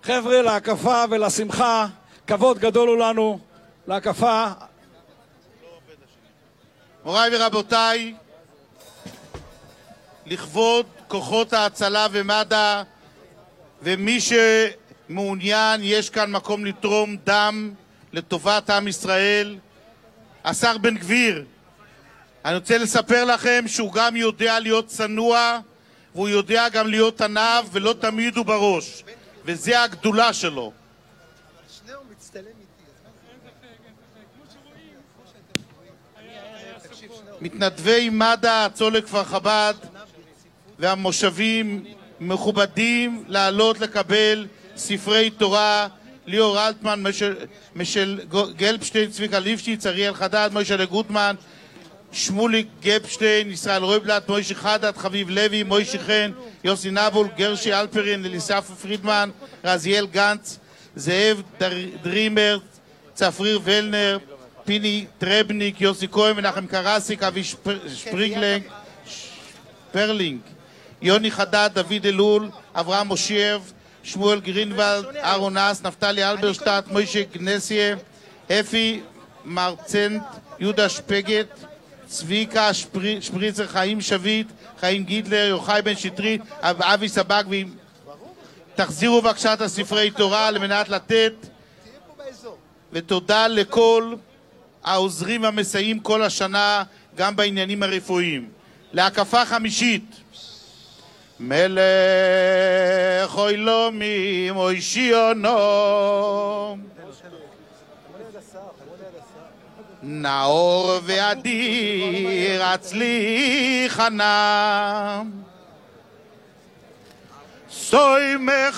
חבר'ה, להקפה ולשמחה, כבוד גדול הוא לנו, להקפה. מוריי ורבותיי, לכבוד כוחות ההצלה ומד"א, ומי שמעוניין, יש כאן מקום לתרום דם לטובת עם ישראל. השר בן גביר, אני רוצה לספר לכם שהוא גם יודע להיות צנוע, והוא יודע גם להיות עניו, ולא תמיד הוא בראש, וזה הגדולה שלו. מתנדבי מד"א, הצולק כפר חב"ד והמושבים מכובדים לעלות לקבל ספרי תורה. ליאור אלטמן, משל גלבשטיין, צביקה ליפשיץ, אריאל חדד, מוישה גוטמן, שמוליק גפשטיין, ישראל רויבלט, מוישה חדד, חביב לוי, מוישה חן, יוסי נבול, גרשי אלפרין, אליסף פרידמן, רזיאל גנץ, זאב דרימר, צפריר ולנר, פיני טרבניק, יוסי כהן, מנחם קרסיק, אבי שפרלינג, יוני חדד, דוד אלול, אברהם מושייב, שמואל גרינוולד, אהרון נס, נפתלי אלברשטט, מוישה גנסיה, אפי מרצנט, יהודה שפגט, צביקה שפריצר, חיים שביט, חיים גידלר, יוחאי בן שטרית, אבי סבג. תחזירו בבקשה את הספרי תורה על מנת לתת, ותודה לכל העוזרים והמסייעים כל השנה, גם בעניינים הרפואיים. להקפה חמישית. מלך אוילומים אוישיונו, נאור ואדיר הצליחנה, סוי